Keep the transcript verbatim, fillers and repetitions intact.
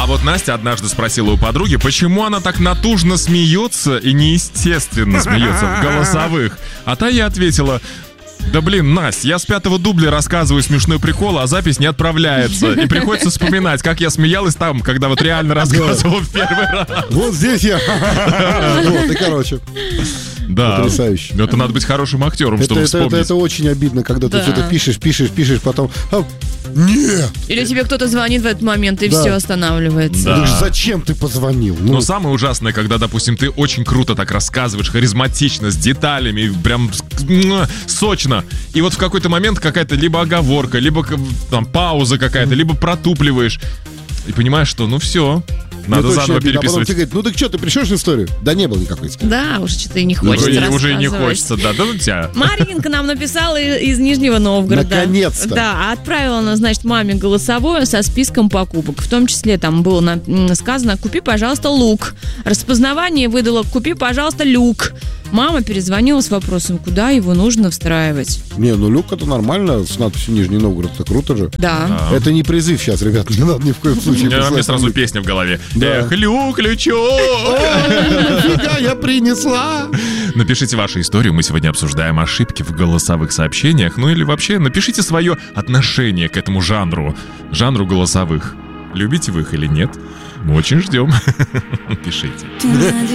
А вот Настя однажды спросила у подруги, почему она так натужно смеется и неестественно смеется в голосовых. А та ей ответила: да блин, Настя, я с пятого дубля рассказываю смешной прикол, а запись не отправляется. И приходится вспоминать, как я смеялась там, когда вот реально рассказывал в первый раз. Вот здесь я. Вот, и короче. Да. Потрясающе. Это надо быть хорошим актером, это, чтобы это, вспомнить. это, это очень обидно, когда Да. ты что-то пишешь, пишешь, пишешь, потом... А, нет! Или тебе кто-то звонит в этот момент, и Да. все останавливается. Да. Ну, зачем ты позвонил? Ну, Но самое ужасное, когда, допустим, ты очень круто так рассказываешь, харизматично, с деталями, прям м, сочно. И вот в какой-то момент какая-то либо оговорка, либо там пауза какая-то, либо протупливаешь. И понимаешь, что ну все, надо это очень заново обидно. А потом переписывать. тебе говорят, ну так что, ты пришлешь историю? Да не было никакой истории. Да, уже что-то и не Ну, хочется уже, уже и не рассказывать. хочется, да, да ну тебя. Маринка нам написала и- из Нижнего Новгорода. Наконец-то. Да, отправила она, значит, маме голосовое со списком покупок. В том числе там было на- м, сказано: купи, пожалуйста, лук. Распознавание выдало: купи, пожалуйста, люк. Мама перезвонила с вопросом, куда его нужно встраивать. Не, ну люк это нормально, с надписью Нижний Новгород, это круто же. Да. Это не призыв сейчас, ребят, не надо ни в коем случае. У меня писать. сразу песня в голове. Да. Эх, люк, лючок. Нафига я принесла? Напишите вашу историю, мы сегодня обсуждаем ошибки в голосовых сообщениях. Ну или вообще напишите свое отношение к этому жанру, жанру голосовых. Любите вы их или нет? Мы очень ждем. Пишите.